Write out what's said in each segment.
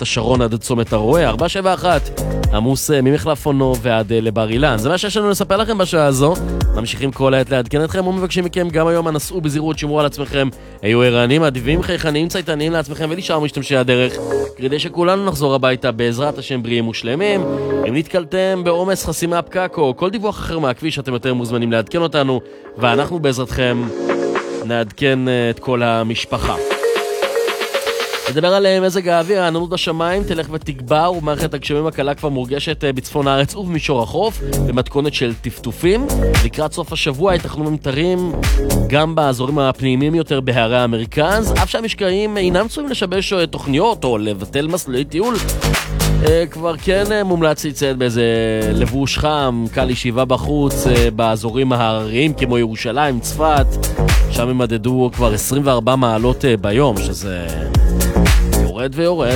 מרחבת השרון עד צומת הרועה, 471, עמוס ממחלפונו ועד לבר אילן. זה מה שיש לנו לספר לכם בשעה הזו. ממשיכים כל העת לעדכן אתכם ומבקשים מכם גם היום הנסעו בזהירות, שמרו על עצמכם, היו ערניים, אדיבים, חייכניים, צייתניים לעצמכם ולשאר משתמשי הדרך, כדי שכולנו נחזור הביתה בעזרת השם בריאים ושלמים. אם נתקלתם בעומס, חסימה, הפקק או כל דיווח אחר מהכביש, אתם יותר מוזמנים לעדכן אותנו, ואנחנו בעזרתכם נעדכן את כל המשפחה. נדבר על מזג האוויר, העננות בשמיים תלך ותגבר, ומערכת הגשמים הקלה כבר מורגשת בצפון הארץ ובמישור החוף, במתכונת של טפטופים. לקראת סוף השבוע יתכנו ממטרים גם באזורים הפנימיים יותר בהרי המרכז, אף שהמשקעים אינם צפויים לשבש תוכניות או לבטל מסלולי טיול. כבר כן מומלץ לצאת באיזה לבוש חם, קל ישיבה בחוץ, באזורים ההרריים כמו ירושלים, צפת, שם הם מדדו כבר 24 מעלות ביום, שזה יורד ויורד.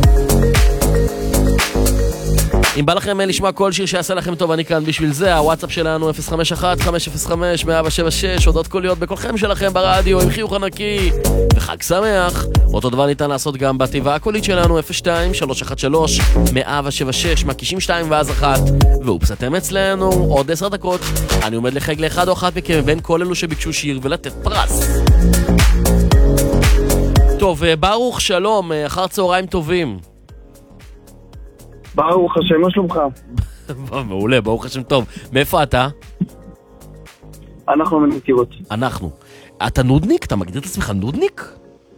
אם בא לכם לשמוע כל שיר שיעשה לכם טוב, אני כאן בשביל זה. הוואטסאפ שלנו 051-505-176, הודות קוליות בקולכם שלכם ברדיו עם חיוך ענקי וחג שמח. אותו דבר ניתן לעשות גם בתיבה הקולית שלנו 02-313-176, מקישים 2 ואז 1, ואופס, אתם אצלנו עוד 10 דקות. אני עומד לחג לאחד או אחת מכם בין כל אלו שביקשו שיר ולתת פרס. טוב, ברוך, שלום, אחר צהריים טובים. ברוך השם, מה שלומך? מעולה, ברוך השם טוב. מאיפה אתה? אנחנו מנתיבות. אנחנו. אתה נודניק? אתה מגדיר את עצמך נודניק?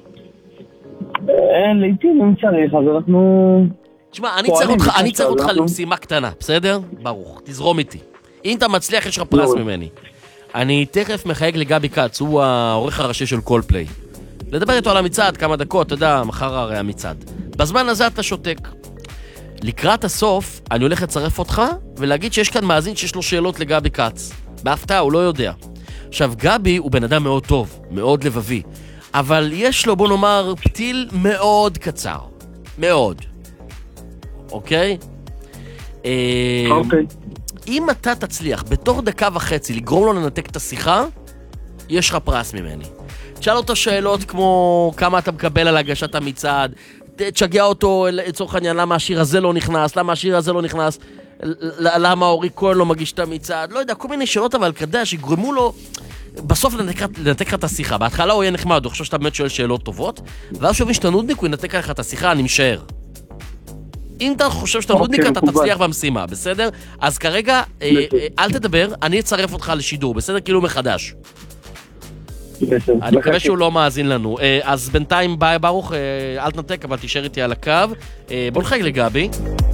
לעתים אם צריך, אז אנחנו... תשמע, אני צריך אותך למשימה קטנה, בסדר? ברוך, תזרום איתי. אם אתה מצליח, יש לך פרס ממני. אני תכף מחייג לגבי קץ, הוא העורך הראשי של קולפליי. לדבר איתו על המצעד כמה דקות, אתה יודע, מחר הרי המצעד. בזמן הזה אתה שותק. לקראת הסוף, אני הולך לצרף אותך ולהגיד שיש כאן מאזין שיש לו שאלות לגבי קץ. בהפתעה, הוא לא יודע. עכשיו, גבי הוא בן אדם מאוד טוב, מאוד לבבי, אבל יש לו, בוא נאמר, פתיל מאוד קצר. מאוד. אוקיי? אוקיי. אם אתה תצליח בתוך 1.5 דקות לגרום לו לנתק את השיחה, יש לך פרס ממני. תשאל אותו שאלות כמו כמה אתה מקבל על הגשת המצעד, תשגע אותו לצורך העניין למה השיר הזה לא נכנס, למה השיר הזה לא נכנס, למה אורי כהן לא מגיש את המצעד, לא יודע, כל מיני שאלות, אבל כדאי שיגרמו לו בסוף לנתק לך את השיחה. בהתחלה הוא יהיה נחמד, הוא חושב שאתה באמת שואל שאלות טובות, ואז שהוא שאתה נודניק, הוא ינתק לך את השיחה, אני משער. אם אתה חושב שאתה נודניק, אתה תצליח במשימה, בסדר? אז כרגע, אל תדבר, אני אצרף אותך לשידור, בסדר? כאילו מחדש. אני מקווה שהוא לא מאזין לנו. אז בינתיים ביי ברוך, אל תנתק, אבל תישאר איתי על הקו. בוא נחייג לגבי.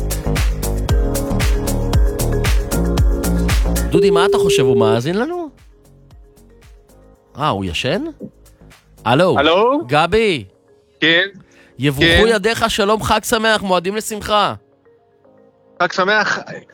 דודי, מה אתה חושב, הוא מאזין לנו? הוא ישן? הלו? הלו? גבי? כן? יברכו ידיך, שלום, חג שמח, מועדים לשמחה. חג שמח,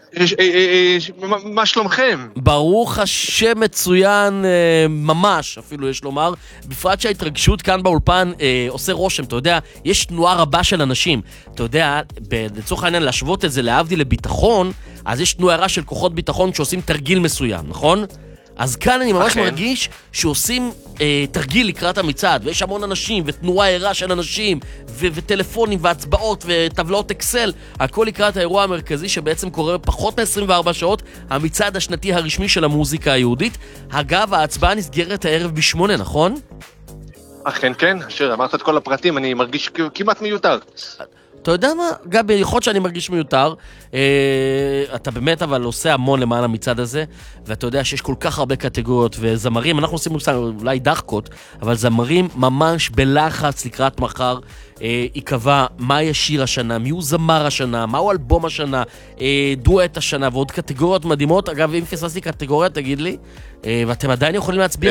מה שלומכם? ברוך השם, מצוין, ממש אפילו יש לומר, בפרט שההתרגשות כאן באולפן עושה רושם, אתה יודע, יש תנועה רבה של אנשים, אתה יודע, לצורך העניין להשוות את זה להבדיל לביטחון, אז יש תנועה רבה של כוחות ביטחון שעושים תרגיל מסוים, נכון? אז כאן אני ממש מרגיש שעושים תרגיל לקראת המצעד, ויש המון אנשים, ותנועה ערה של אנשים, וטלפונים, והצבעות, וטבלאות אקסל, הכל לקראת האירוע המרכזי שבעצם קורה פחות מ-24 שעות, המצעד השנתי הרשמי של המוזיקה היהודית. אגב, ההצבעה נסגרת הערב ב8, נכון? אכן כן, אשר אמרת את כל הפרטים, אני מרגיש כמעט מיותר. אתה יודע מה, גבי, יכול שאני מרגיש מיותר, אתה באמת אבל עושה המון למען המצעד הזה, ואתה יודע שיש כל כך הרבה קטגוריות וזמרים, אנחנו עושים אולי דחקות, אבל זמרים ממש בלחץ לקראת מחר, יקבע מה יהיה שיר השנה, מי הוא זמר השנה, מה הוא אלבום השנה, דואט השנה ועוד קטגוריות מדהימות. אגב, אם פספסתי קטגוריה, תגיד לי, ואתם עדיין יכולים להצביע.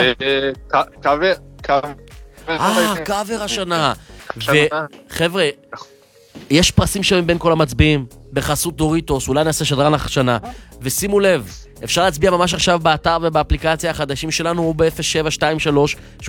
קאבר השנה. וחבר'ה, יש פרסים שווים בין כל המצביעים, בחסות דוריטוס, אולי נעשה שדרן השנה, ושימו לב, אפשר להצביע ממש עכשיו באתר ובאפליקציה החדשים שלנו, הוא ב-0723-18-18-55.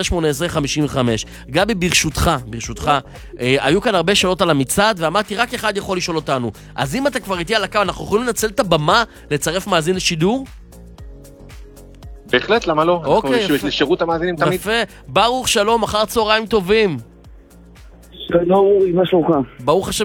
גבי, ברשותך, היו כאן הרבה שאלות על המצעד, ואמרתי, רק אחד יכול לשאול אותנו. אז אם אתה כבר איתי על הקו, אנחנו יכולים לנצל את הבמה לצרף מאזין לשידור? בהחלט, למה לא? אוקיי, לשירות המאזינים תמיד. יפה, ברוך, שלום, אחר צהריים טובים. שלום, מה שלומך? ברוך השם